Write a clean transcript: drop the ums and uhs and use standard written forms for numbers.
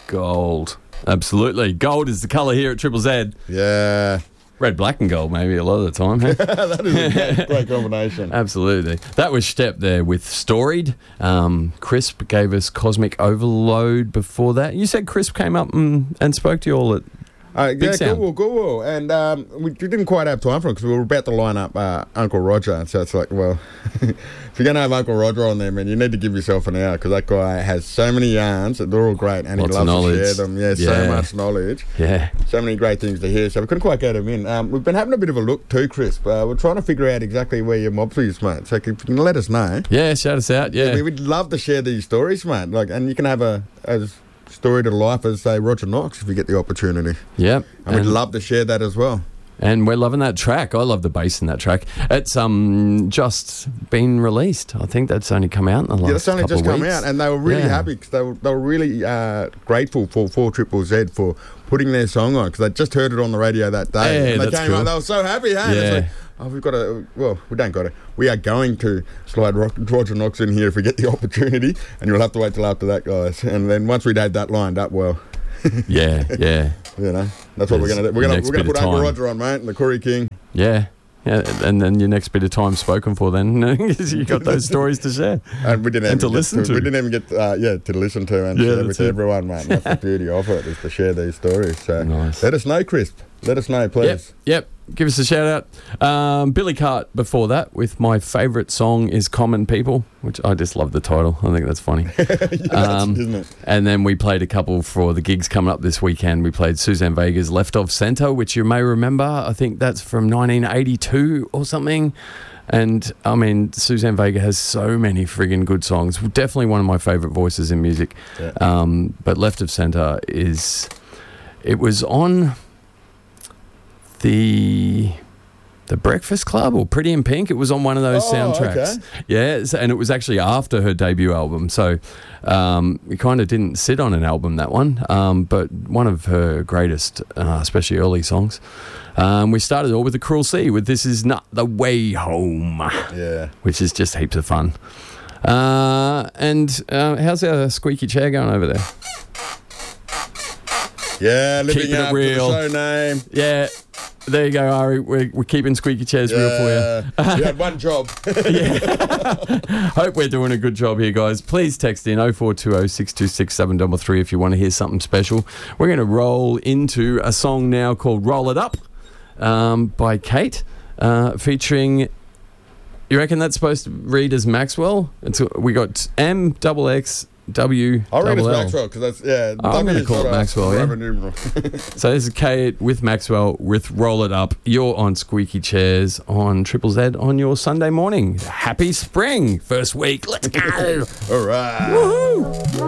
Gold. Absolutely. Gold is the colour here at Triple Z. Yeah. Red, black and gold maybe a lot of the time. Hey? That is a great combination. Absolutely. That was Stepp there with Storied. Crisp gave us Cosmic Overload before that. You said Crisp came up and spoke to you all at Big Sound. Cool. And we didn't quite have time for it because we were about to line up Uncle Roger. So it's like, well, if you're going to have Uncle Roger on there, man, you need to give yourself an hour because that guy has so many yarns. They're all great. And Lots he of loves to knowledge. share them. Yeah, so much knowledge. Yeah. So many great things to hear. So we couldn't quite get him in. We've been having a bit of a look too, Crisp. We're trying to figure out exactly where your mob is, mate. So if you can let us know. Yeah, shout us out. Yeah. We would love to share these stories, mate. And you can have a story to life as, say, Roger Knox if you get the opportunity. Yep. And we'd love to share that as well. And we're loving that track. I love the bass in that track. It's just been released. I think that's only come out in the last couple of weeks. Yeah, it's only just come out. And they were really happy because they were really grateful for 4ZZZ for putting their song on because they just heard it on the radio that day. Yeah, and they that's came cool. on, they were so happy, hey? Yeah. It's like, we don't got to. We are going to slide Roger Knox in here if we get the opportunity, and you'll have to wait till after that, guys. And then once we'd had that lined up, well... yeah. You know, that's what we're going to do. We're going to put Uncle Roger on, mate, and the Curry King. Yeah. Yeah, and then your next bit of time spoken for then, because you got those stories to share. And we didn't We didn't even get to listen to and share with everyone, mate. And that's the beauty of it, is to share these stories. So nice. Let us know, Crisp. Let us know, please. Yep. Give us a shout out. Billy Cart before that with my favourite song is Common People, which I just love the title. I think that's funny. Isn't it? And then we played a couple for the gigs coming up this weekend. We played Suzanne Vega's Left of Centre, which you may remember. I think that's from 1982 or something. And, I mean, Suzanne Vega has so many friggin' good songs. Definitely one of my favourite voices in music. Yeah. But Left of Centre it was on... The Breakfast Club or Pretty in Pink. It was on one of those soundtracks. Okay. Yeah, and it was actually after her debut album. So we kind of didn't sit on an album, that one, but one of her greatest, especially early songs. We started all with The Cruel Sea with This Is Not the Way Home. Yeah. Which is just heaps of fun. And how's our squeaky chair going over there? Yeah, living Keeping it up real. to the show name. Yeah. There you go, Ari. We're keeping squeaky chairs real for you. You had one job. Hope we're doing a good job here, guys. Please text in 0420 626 733 if you want to hear something special. We're going to roll into a song now called Roll It Up by Kate, featuring... You reckon that's supposed to read as Maxwell? We got MXXW. I'll read it as Maxwell because that's, I'm going to call it Maxwell, yeah. Numeral. So this is Kate with Maxwell with Roll It Up. You're on Squeaky Chairs on Triple Z on your Sunday morning. Happy spring. First week. Let's go. All right. Woohoo.